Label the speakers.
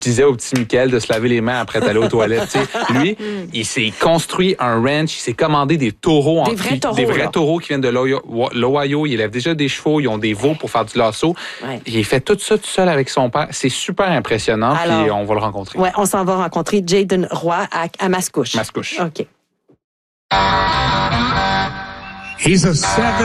Speaker 1: disais au petit Michael de se laver les mains après d'aller aux toilettes. Tu sais. Lui, il s'est construit un ranch, il s'est commandé des taureaux. Des vrais taureaux qui viennent de l'Ohio. Il élève déjà des chevaux, ils ont des veaux pour faire du lasso. Ouais. Il fait tout ça tout seul avec son père. C'est super impressionnant, puis on va le rencontrer.
Speaker 2: Ouais, on s'en va rencontrer Jaden Roy à Mascouche.
Speaker 1: Mascouche.
Speaker 2: OK.
Speaker 3: He's a 7